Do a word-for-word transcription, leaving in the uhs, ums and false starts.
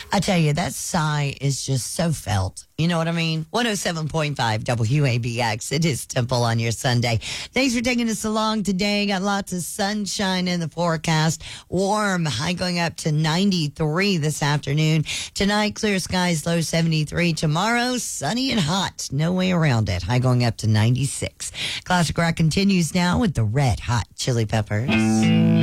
I tell you, that sigh is just so felt. You know what I mean? one oh seven point five W A B X. It is Temple on your Sunday. Thanks for taking us along today. Got lots of sunshine in the forecast. Warm, high going up to ninety-three this afternoon. Tonight, clear skies, low seventy-three. Tomorrow, sunny and hot. No way around it. High going up to ninety-six. Classic Rock continues now with the Red Hot Chili Peppers.